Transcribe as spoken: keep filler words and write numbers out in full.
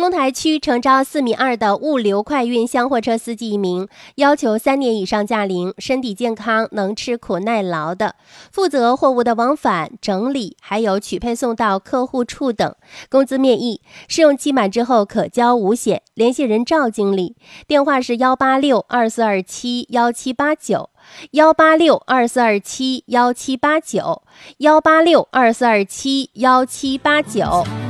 龙台区诚招四米二的物流快运箱货车司机一名，要求三年以上驾龄，身体健康，能吃苦耐劳的，负责货物的往返、整理，还有取配送到客户处等，工资面议，试用期满之后可交五险。联系人赵经理，电话是幺八六二四二七幺七八九。幺八六二四二七幺七八九，幺八六二四二七幺七八九。